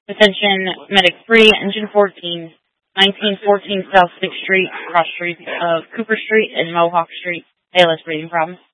Attention, Medic 3, Engine 14, 1914 South 6th Street, cross streets of Cooper Street and Mohawk Street. ALS breathing problems.